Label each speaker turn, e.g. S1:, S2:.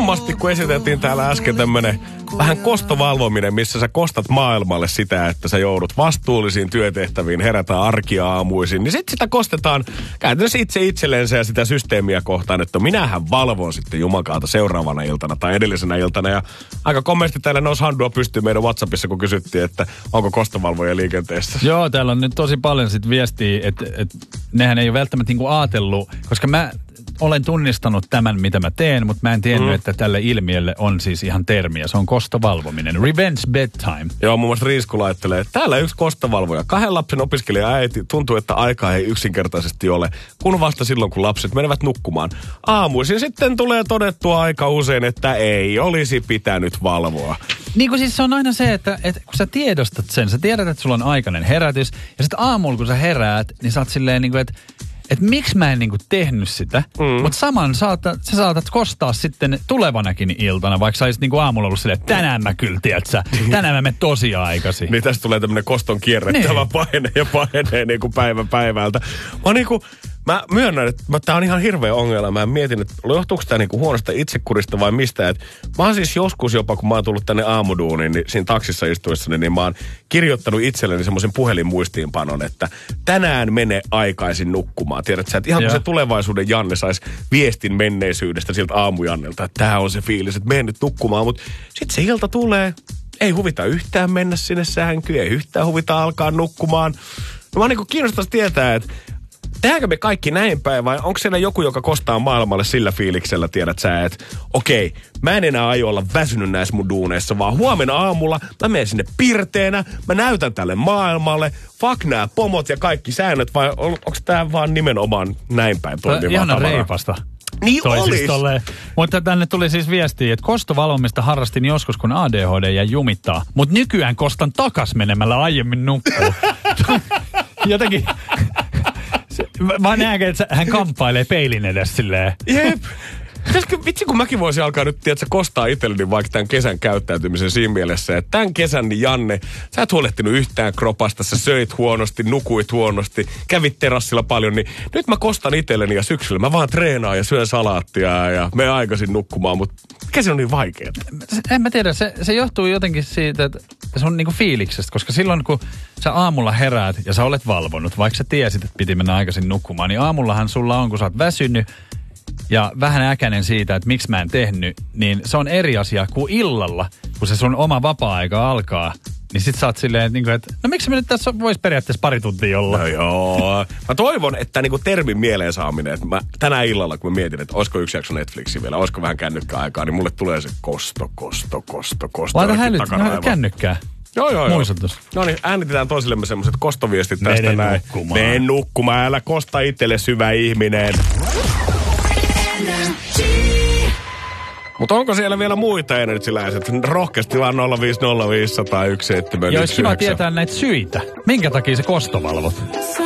S1: kummasti, kun esiteltiin täällä äsken tämmönen vähän kostovalvominen, missä sä kostat maailmalle sitä, että sä joudut vastuullisiin työtehtäviin, herätään arkia-aamuisin, niin sit sitä kostetaan käytännössä itse itsellensä ja sitä systeemiä kohtaan, että minähän valvon sitten Jumakaalta seuraavana iltana tai edellisenä iltana. Ja aika komeasti täällä nousi handua pystyy meidän WhatsAppissa, kun kysyttiin, että onko kostovalvoja liikenteessä.
S2: Joo, täällä on nyt tosi paljon sit viestiä, että nehän ei ole välttämättä niinku ajatellut, koska mä olen tunnistanut tämän, mitä mä teen, mutta mä en tiennyt, että tälle ilmiölle on siis ihan termiä. Se on kostovalvominen. Revenge bedtime.
S1: Joo, muun muassa Riisku laittelee, että täällä yksi kostovalvoja. 2 lapsen opiskelija äiti tuntuu, että aikaa ei yksinkertaisesti ole, kun vasta silloin, kun lapset menevät nukkumaan. Aamuisin sitten tulee todettua aika usein, että ei olisi pitänyt valvoa.
S2: Niin kuin siis se on aina se, että kun sä tiedostat sen, sä tiedät, että sulla on aikainen herätys, ja sitten aamulla, kun sä heräät, niin sä oot silleen niin kuin, että miksi mä en niinku tehnyt sitä, mutta saman sä saatat kostaa sitten tulevanakin iltana, vaikka sä olisit niinku aamulla ollut silleen, että tänään mä kyllä, tiedätkö, tänään mä menen tosi aikaisin.
S1: Niin tästä tulee tämmönen koston kierre, tämä pahenee niinku päivä päivältä. Mä myönnän, että tää on ihan hirveä ongelma. Mä mietin, että johtuuko tää niinku huonosta itsekurista vai mistä. Et mä oon siis joskus jopa, kun mä oon tullut tänne aamuduuniin, niin siinä taksissa istuessani, niin mä oon kirjoittanut itselleni semmoisen puhelinmuistiinpanon, että tänään mene aikaisin nukkumaan. Tiedätkö sä, että ihan kun se tulevaisuuden Janne saisi viestin menneisyydestä siltä aamujannelta, että tää on se fiilis, että mene nyt nukkumaan. Mutta sit se ilta tulee, ei huvita yhtään mennä sinne sänkyyn, ei yhtään huvita alkaa nukkumaan. No mä niinku kiinnostaisi tietää, että tehdäänkö me kaikki näin päin vai onko siellä joku, joka kostaa maailmalle sillä fiiliksellä, tiedät sä, että okei, mä en enää aio olla väsynyt näissä mun duuneissa, vaan huomenna aamulla mä menen sinne pirteenä, mä näytän tälle maailmalle, fuck nää pomot ja kaikki säännöt, vai onko tää vaan nimenomaan näin päin toimivaa
S2: ihana
S1: tavaraa?
S2: Reipasta.
S1: Niin olis.
S2: Mutta tänne tuli siis viestiä, että kostovalvomista harrastin joskus, kun ADHD jäi jumittaa. Mutta nykyään kostan takas menemällä aiemmin nukkuun. Jotenkin... Mä näen, että hän kamppailee peilin edes silleen.
S1: Jep. Vitsi, kun mäkin voisin alkaa nyt, tiedätkö, kostaa itselleni vaikka tämän kesän käyttäytymisen siinä mielessä, että tämän kesän, niin Janne, sä et huolehtinut yhtään kropasta, sä söit huonosti, nukuit huonosti, kävit terassilla paljon, niin nyt mä kostan itselleni ja syksyllä mä vaan treenaan ja syön salaattia ja menen aikaisin nukkumaan, mutta mikä se on niin vaikeaa?
S2: En mä tiedä, se johtuu jotenkin siitä, että se on niinku fiiliksestä, koska silloin kun sä aamulla heräät ja sä olet valvonut, vaikka sä tiesit, että piti mennä aikaisin nukkumaan, niin aamullahan sulla on, kun sä oot väsynyt, ja vähän äkäinen siitä, että miksi mä en tehnyt, niin se on eri asia kuin illalla, kun se sun oma vapaa-aika alkaa. Niin sit sä oot silleen, että no miksi me nyt tässä vois periaatteessa pari tuntia olla?
S1: No joo. Mä toivon, että niinku termin mieleen saaminen, että mä tänään illalla, kun mä mietin, että olisiko yksi jakso Netflixi vielä, olisiko vähän kännykkäaikaa, niin mulle tulee se kosto.
S2: Laita kännykkää.
S1: Joo.
S2: Muistutus.
S1: No niin, äänitetään toisillemme semmoiset kostoviestit tästä näin. Mene nukkumaan, älä kosta itselle syvä ihminen. Mutta onko siellä vielä muita energiläiset? Rohkeasti vaan 050501719.
S2: Joo, olisi kiva tietää näitä syitä. Minkä takia se kostovalvot?